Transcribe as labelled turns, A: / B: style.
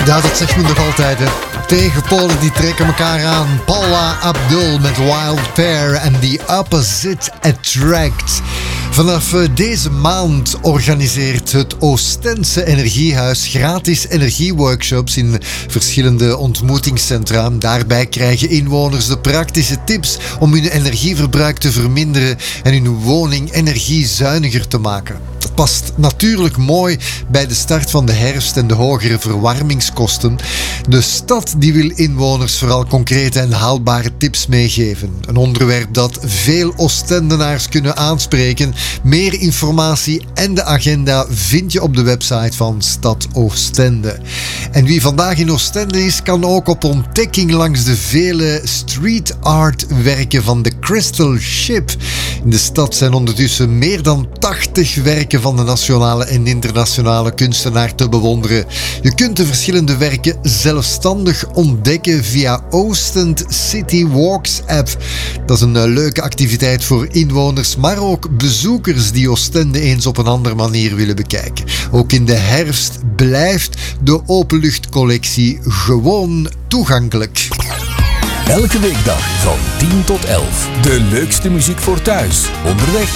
A: Ja, dat zegt men nog altijd, hè. Tegenpolen die trekken elkaar aan. Paula Abdul met Wild Pear en The Opposite Attract. Vanaf deze maand organiseert het Oostense Energiehuis gratis energieworkshops in verschillende ontmoetingscentra. Daarbij krijgen inwoners de praktische tips om hun energieverbruik te verminderen en hun woning energiezuiniger te maken. Dat past natuurlijk mooi bij de start van de herfst en de hogere verwarmingskosten. De stad die wil inwoners vooral concrete en haalbare tips meegeven. Een onderwerp dat veel Oostendenaars kunnen aanspreken. Meer informatie en de agenda vind je op de website van Stad Oostende. En wie vandaag in Oostende is, kan ook op ontdekking langs de vele street art werken van The Crystal Ship. In de stad zijn ondertussen meer dan 80 werken van de nationale en internationale kunstenaar te bewonderen. Je kunt de verschillende werken zelfstandig ontdekken via Oostend City Walks app. Dat is een leuke activiteit voor inwoners, maar ook bezoekers die Oostende eens op een andere manier willen bekijken. Ook in de herfst blijft de openluchtcollectie gewoon toegankelijk.
B: Elke weekdag van 10 tot 11. De leukste muziek voor thuis, onderweg